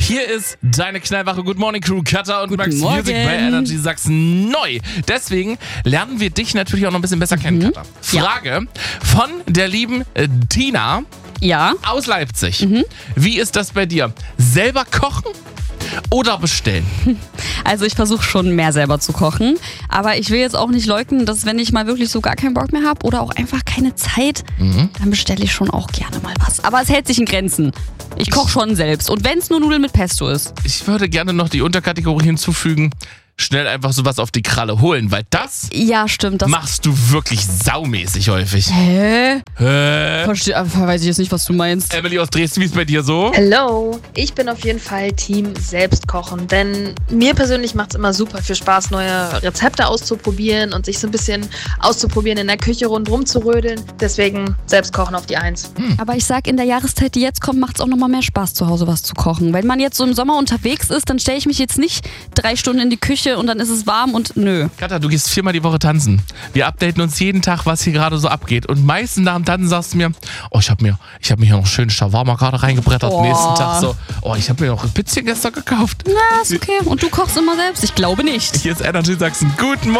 Hier ist deine knallwache Good Morning Crew, Katha und Max Morgen. Music bei Energy Sachsen neu. Deswegen lernen wir dich natürlich auch noch ein bisschen besser kennen, Katha. Frage von der lieben Tina Ja. aus Leipzig. Wie ist das bei dir? Selber kochen oder bestellen? Also ich versuche schon mehr selber zu kochen, aber ich will jetzt auch nicht leugnen, dass wenn ich mal wirklich so gar keinen Bock mehr habe oder auch einfach keine Zeit, dann bestelle ich schon auch gerne mal was. Aber es hält sich in Grenzen. Ich koche schon selbst und wenn es nur Nudeln mit Pesto ist. Ich würde gerne noch die Unterkategorie hinzufügen. Schnell einfach sowas auf die Kralle holen, weil das Ja, stimmt. Das machst du wirklich saumäßig häufig. Hä? Weiß ich jetzt nicht, was du meinst. Emily aus Dresden, wie ist bei dir so? Hello, ich bin auf jeden Fall Team Selbstkochen, denn mir persönlich macht es immer super viel Spaß, neue Rezepte auszuprobieren und sich so ein bisschen auszuprobieren, in der Küche rundherum zu rödeln. Deswegen Selbstkochen auf die 1. Aber ich sag, in der Jahreszeit, die jetzt kommt, macht es auch nochmal mehr Spaß, zu Hause was zu kochen. Wenn man jetzt so im Sommer unterwegs ist, dann stelle ich mich jetzt nicht 3 Stunden in die Küche und dann ist es warm und nö. Katha, du gehst 4-mal die Woche tanzen. Wir updaten uns jeden Tag, was hier gerade so abgeht. Und meistens nach dem Tanzen sagst du mir, oh, ich hab mir hier noch einen schönen Shawarma gerade reingebrettert. Oh. Nächsten Tag so, oh, ich habe mir noch ein Pizza gestern gekauft. Na, ist okay. Und du kochst immer selbst? Ich glaube nicht. Hier ist Energy Sachsen. Guten Morgen.